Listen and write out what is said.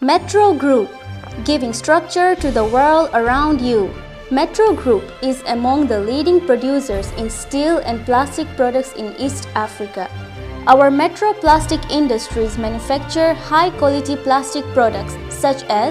Metro Group, giving structure to the world around you. Metro Group is among the leading producers in steel and plastic products in East Africa. Our Metro Plastic Industries manufacture high-quality plastic products such as